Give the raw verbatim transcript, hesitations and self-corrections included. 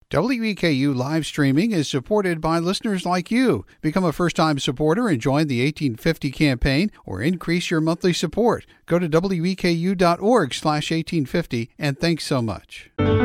W E K U live streaming is supported by listeners like you. Become a first-time supporter and join the eighteen fifty campaign or increase your monthly support. Go to W E K U dot org slash eighteen fifty and thanks so much.